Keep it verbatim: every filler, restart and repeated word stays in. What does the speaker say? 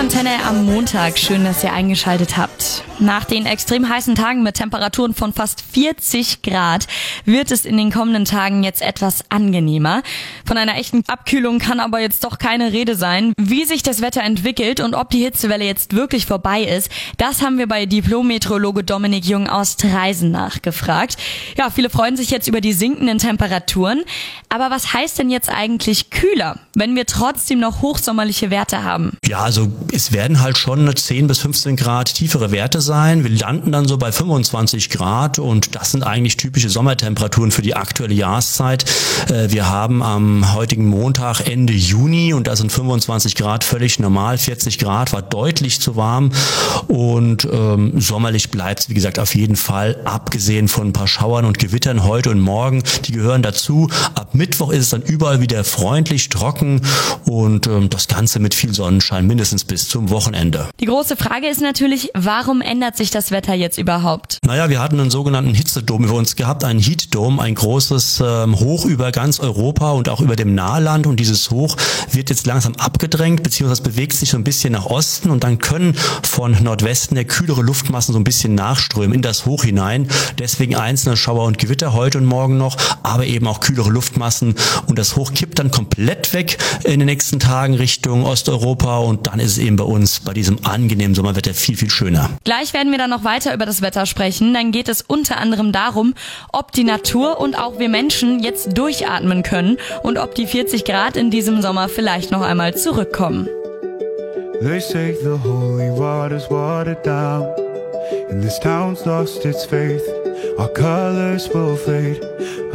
Antenne am Montag. Schön, dass ihr eingeschaltet habt. Nach den extrem heißen Tagen mit Temperaturen von fast vierzig Grad wird es in den kommenden Tagen jetzt etwas angenehmer. Von einer echten Abkühlung kann aber jetzt doch keine Rede sein. Wie sich das Wetter entwickelt und ob die Hitzewelle jetzt wirklich vorbei ist, das haben wir bei Diplom-Meteorologe Dominik Jung aus Traisen nachgefragt. Ja, viele freuen sich jetzt über die sinkenden Temperaturen. Aber was heißt denn jetzt eigentlich kühler, wenn wir trotzdem noch hochsommerliche Werte haben? Ja, also es werden halt schon zehn bis fünfzehn Grad tiefere Werte sein. Wir landen dann so bei fünfundzwanzig Grad und das sind eigentlich typische Sommertemperaturen für die aktuelle Jahreszeit. Wir haben am heutigen Montag Ende Juni und da sind fünfundzwanzig Grad völlig normal. vierzig Grad war deutlich zu warm und ähm, sommerlich bleibt es, wie gesagt, auf jeden Fall, abgesehen von ein paar Schauern und Gewittern heute und morgen. Die gehören dazu. Ab Mittwoch ist es dann überall wieder freundlich, trocken und ähm, das Ganze mit viel Sonnenschein mindestens bis zum Wochenende. Die große Frage ist natürlich, warum ändert sich das Wetter jetzt überhaupt? Naja, wir hatten einen sogenannten Hitzedom über uns gehabt, einen Heatdome, ein großes ähm, Hoch über ganz Europa und auch über dem Nahland und dieses Hoch wird jetzt langsam abgedrängt, beziehungsweise bewegt sich so ein bisschen nach Osten und dann können von Nordwesten der kühlere Luftmassen so ein bisschen nachströmen in das Hoch hinein. Deswegen einzelne Schauer und Gewitter heute und morgen noch, aber eben auch kühlere Luftmassen und das Hoch kippt dann komplett weg in den nächsten Tagen Richtung Osteuropa und dann ist es eben bei uns bei diesem angenehmen Sommerwetter viel, viel schöner. Gleich werden wir dann noch weiter über das Wetter sprechen. Dann geht es unter anderem darum, ob die Natur und auch wir Menschen jetzt durchatmen können und ob die vierzig Grad in diesem Sommer vielleicht noch einmal zurückkommen. They say the holy water's watered down, and this town's lost its faith. Our colors will fade.